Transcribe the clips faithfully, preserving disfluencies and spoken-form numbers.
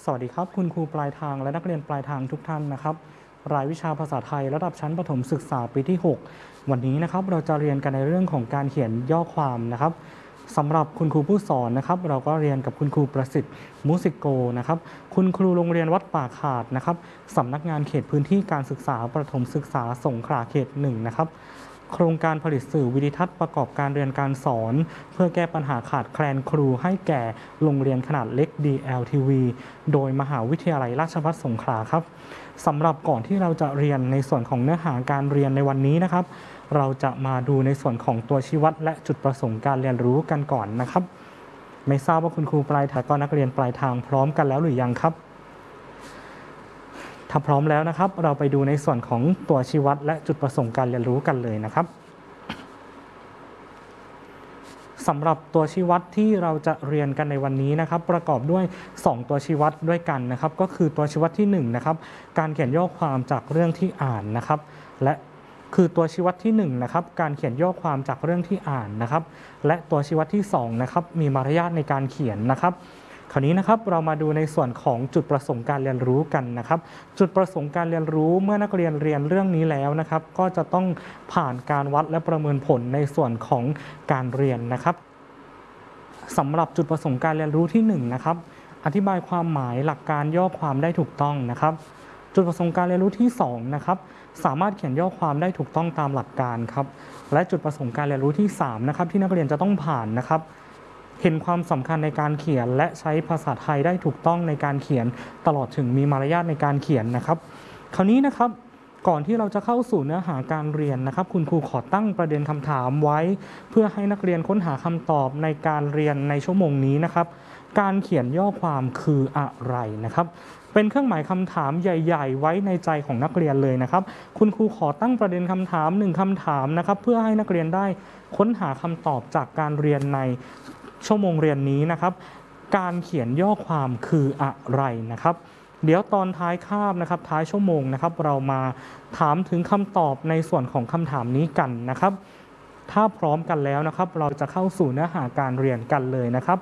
สวัสดีครับคุณครูปลายทางและนักเรียนปลายทางทุกท่านนะครับรายวิชาภาษาไทยระดับชั้นประถมศึกษาปีที่หกวันนี้นะครับเราจะเรียนกันในเรื่องของการเขียนย่อความนะครับสำหรับคุณครูผู้สอนนะครับเราก็เรียนกับคุณครูประสิทธิ์มุสิโกนะครับคุณครูโรงเรียนวัดป่าขาดนะครับสำนักงานเขตพื้นที่การศึกษาประถมศึกษาสงขลาเขตหนึ่งนะครับโครงการผลิตสื่อวิดิทัศน์ประกอบการเรียนการสอนเพื่อแก้ปัญหาขาดแคลนครูให้แก่โรงเรียนขนาดเล็ก ดี แอล ที วี โดยมหาวิทยาลัยราชภัฏสงขลาครับสำหรับก่อนที่เราจะเรียนในส่วนของเนื้อหาการเรียนในวันนี้นะครับเราจะมาดูในส่วนของตัวชี้วัดและจุดประสงค์การเรียนรู้กันก่อนนะครับไม่ทราบว่าคุณครูปลายทางก็นักเรียนปลายทางพร้อมกันแล้วหรือยังครับถ้าพร้อมแล้วนะครับเราไปดูในส่วนของตัวชี้วัดและจุดประสงค์การเรียนรู้กันเลยนะครับสำหรับตัวชี้วัดที่เราจะเรียนกันในวันนี้นะครับประกอบด้วยสองตัวชี้วัดด้วยกันนะครับก็คือตัวชี้วัดที่หนึ่งนะครับการเขียนย่อความจากเรื่องที่อ่านนะครับและคือตัวชี้วัดที่หนึ่งนะครับการเขียนย่อความจากเรื่องที่อ่านนะครับและตัวชี้วัดที่สองนะครับมีมารยาทในการเขียนนะครับคราวนี้นะครับเรามาดูในส่วนของจุดประสงค์การเรียนรู้กันนะครับจุดประสงค์การเรียนรู้เมื่อนักเรียนเรียนเรื่องนี้แล้วนะครับก็จะต้องผ่านการวัดและประเมินผลในส่วนของการเรียนนะครับสำหรับจุดประสงค์การเรียนรู้ที่หนึ่งนะครับอธิบายความหมายหลักการย่อความได้ถูกต้องนะครับจุดประสงค์การเรียนรู้ที่สองนะครับสามารถเขียนย่อความได้ถูกต้องตามหลักการครับและจุดประสงค์การเรียนรู้ที่สามนะครับที่นักเรียนจะต้องผ่านนะครับเห็นความสำคัญในการเขียนและใช้ภาษาไทยได้ถูกต้องในการเขียนตลอดถึงมีมารยาทในการเขียนนะครับคราวนี้นะครับก่อนที่เราจะเข้าสู่เนื้อหาการเรียนนะครับคุณครูขอตั้งประเด็นคำถามไว้เพื่อให้นักเรียนค้นหาคำตอบในการเรียนในชั่วโมงนี้นะครับการเขียนย่อความคืออะไรนะครับเป็นเครื่องหมายคำถามใหญ่ๆไว้ในใจของนักเรียนเลยนะครับคุณครูขอตั้งประเด็นคำถามหนึ่งคำถามนะครับเพื่อให้นักเรียนได้ค้นหาคำตอบจากการเรียนในชั่วโมงเรียนนี้นะครับการเขียนย่อความคืออะไรนะครับเดี๋ยวตอนท้ายคาบนะครับท้ายชั่วโมงนะครับเรามาถามถึงคำตอบในส่วนของคำถามนี้กันนะครับถ้าพร้อมกันแล้วนะครับเราจะเข้าสู่เนื้อหาการเรียนกันเลยนะครับ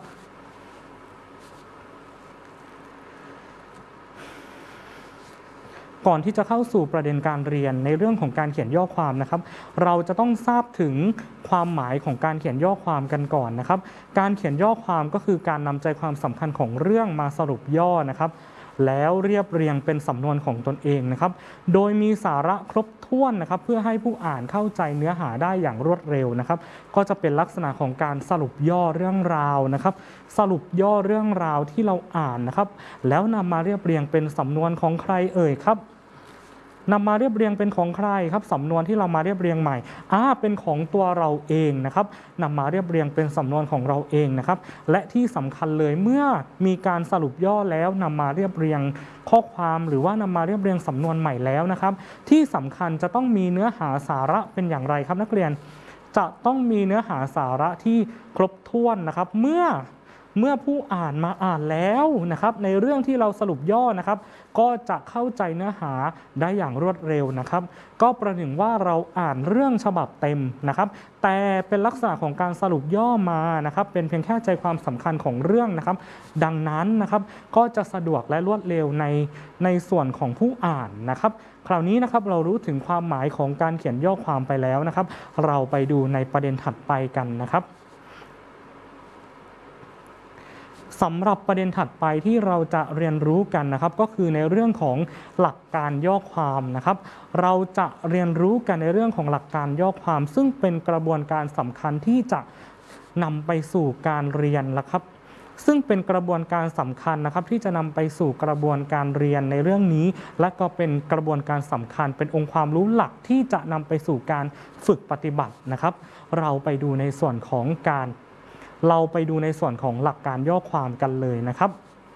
ก่อนที่จะเข้าสู่ประเด็นการเรียนในเรื่องของการเขียนย่อความนะครับเราจะต้องทราบถึงความหมายของการเขียนย่อความกันก่อนนะครับการเขียนย่อความก็คือการนำใจความสำคัญของเรื่องมาสรุปย่อนะครับแล้วเรียบเรียงเป็นสำนวนของตนเองนะครับโดยมีสาระครบถ้วนนะครับเพื่อให้ผู้อ่านเข้าใจเนื้อหาได้อย่างรวดเร็วนะครับก็จะเป็นลักษณะของการสรุปย่อเรื่องราวนะครับสรุปย่อเรื่องราวที่เราอ่านนะครับแล้วนำมาเรียบเรียงเป็นสำนวนของใครเอ่ยครับนำมาเรียบเรียงเป็นของใครครับสำนวนที่เรามาเรียบเรียงใหม่อ่าเป็นของตัวเราเองนะครับนำมาเรียบเรียงเป็นสำนวนของเราเองนะครับและที่สำคัญเลยเมื่อมีการสรุปย่อแล้วนำมาเรียบเรียงข้อความหรือว่านำมาเรียบเรียงสำนวนใหม่แล้วนะครับที่สำคัญจะต้องมีเนื้อหาสาระเป็นอย่างไรครับนักเรียนจะต้องมีเนื้อหาสาระที่ครบถ้วนนะครับเมื่อเมื่อผู้อ่านมาอ่านแล้วนะครับในเรื่องที่เราสรุปย่อนะครับก็จะเข้าใจเนื้อหาได้อย่างรวดเร็วนะครับก็ประหนึ่งว่าเราอ่านเรื่องฉบับเต็มนะครับแต่เป็นลักษณะของการสรุปย่อมานะครับเป็นเพียงแค่ใจความสำคัญของเรื่องนะครับดังนั้นนะครับก็จะสะดวกและรวดเร็วในในส่วนของผู้อ่านนะครับคราวนี้นะครับเรารู้ถึงความหมายของการเขียนย่อความไปแล้วนะครับเราไปดูในประเด็นถัดไปกันนะครับสำหรับประเด็นถัดไปที่เราจะเรียนรู้กันนะครับก็คือในเรื่องของหลักการย่อความนะครับเราจะเรียนรู้กันในเรื่องของหลักการย่อความซึ่งเป็นกระบวนการสำคัญที่จะนำไปสู่การเรียนละครับซึ่งเป็นกระบวนการสำคัญนะครับที่จะนำไปสู่กระบวนการเรียนในเรื่องนี้และก็เป็นกระบวนการสำคัญเป็นองค์ความรู้หลักที่จะนำไปสู่การฝึกปฏิบัตินะครับเราไปดูในส่วนของการเราไปดูในส่วนของหลักการย่อความกันเลยนะครับ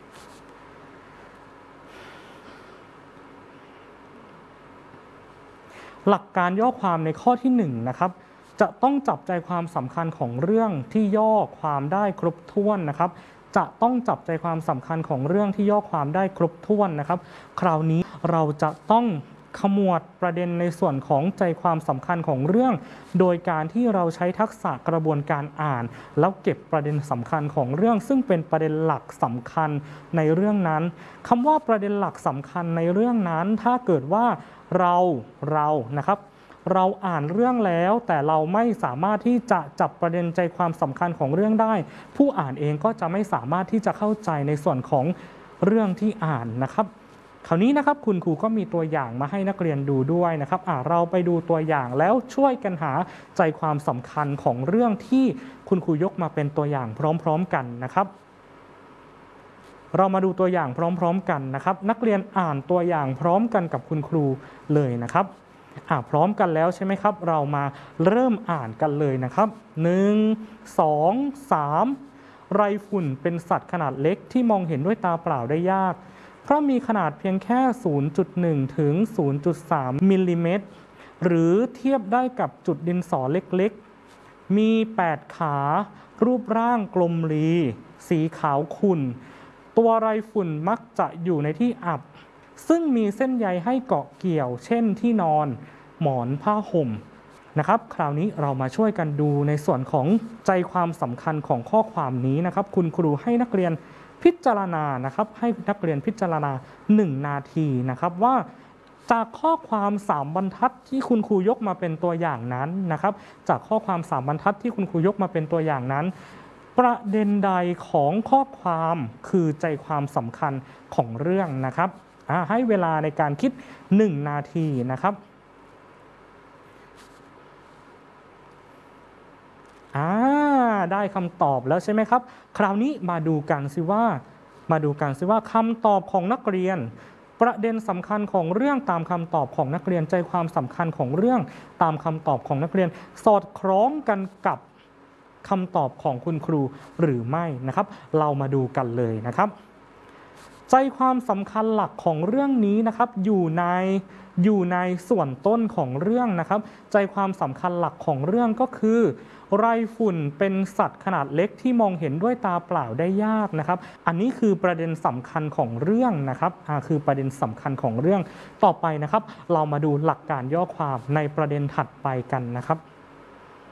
หลักการย่อความในข้อที่หนึ่งนะครับจะต้องจับใจความสำคัญของเรื่องที่ย่อความได้ครบถ้วนนะครับจะต้องจับใจความสำคัญของเรื่องที่ย่อความได้ครบถ้วนนะครับคราวนี้เราจะต้องขมวดประเด็นในส่วนของใจความสำคัญของเรื่องโดยการที่เราใช้ทักษะกระบวนการอ่านแล้วเก็บประเด็นสำคัญของเรื่องซึ่งเป็นประเด็นหลักสำคัญในเรื่องนั้นคำว่าประเด็นหลักสำคัญในเรื่องนั้นถ้าเกิดว่าเราเรานะครับเราอ่านเรื่องแล้วแต่เราไม่สามารถที่จะจับประเด็นใจความสำคัญของเรื่องได้ผู้อ่านเองก็จะไม่สามารถที่จะเข้าใจในส่วนของเรื่องที่อ่านนะครับคราวนี้นะครับคุณครูก็มีตัวอย่างมาให้นักเรียนดูด้วยนะครับอ่าเราไปดูตัวอย่างแล้วช่วยกันหาใจความสำคัญของเรื่องที่คุณครูยกมาเป็นตัวอย่างพร้อมๆกันนะครับเรามาดูตัวอย่างพร้อมๆกันนะครับนักเรียนอ่านตัวอย่างพร้อมกันกับคุณครูเลยนะครับอ่าพร้อมกันแล้วใช่ไหมครับเรามาเริ่มอ่านกันเลยนะครับหนึ่ง สอง สามไรฝุ่นเป็นสัตว์ขนาดเล็กที่มองเห็นด้วยตาเปล่าได้ยากเพราะมีขนาดเพียงแค่ ศูนย์จุดหนึ่ง ถึง ศูนย์จุดสาม มิลลิเมตรหรือเทียบได้กับจุดดินสอเล็กๆมีแปดขารูปร่างกลมรีสีขาวขุ่นตัวไรฝุ่นมักจะอยู่ในที่อับซึ่งมีเส้นใยให้เกาะเกี่ยวเช่นที่นอนหมอนผ้าห่มนะครับคราวนี้เรามาช่วยกันดูในส่วนของใจความสำคัญของข้อความนี้นะครับคุณครูให้นักเรียนพิจารณานะครับให้นักเรียนพิจารณาหนึ่งนาทีนะครับว่าจากข้อความสามบรรทัดที่คุณครูยกมาเป็นตัวอย่างนั้นนะครับจากข้อความสามบรรทัดที่คุณครูยกมาเป็นตัวอย่างนั้นประเด็นใดของข้อความคือใจความสำคัญของเรื่องนะครับให้เวลาในการคิดหนึ่งนาทีนะครับอ่าได้คำตอบแล้วใช่ไหมครับคราวนี้มาดูกันสิว่ามาดูกันสิว่าคำตอบของนักเรียนประเด็นสำคัญของเรื่องตามคำตอบของนักเรียนใจความสำคัญของเรื่องตามคำตอบของนักเรียนสอดคล้องกันกับคำตอบของคุณครูหรือไม่นะครับเรามาดูกันเลยนะครับใจความสำคัญหลักของเรื่องนี้นะครับอยู่ในอยู่ในส่วนต้นของเรื่องนะครับใจความสำคัญหลักของเรื่องก็คือไรฝุ่นเป็นสัตว์ขนาดเล็กที่มองเห็นด้วยตาเปล่าได้ยากนะครับอันนี้คือประเด็นสำคัญของเรื่องนะครับอ่าคือประเด็นสำคัญของเรื่องต่อไปนะครับเรามาดูหลักการย่อความในประเด็นถัดไปกันนะครับ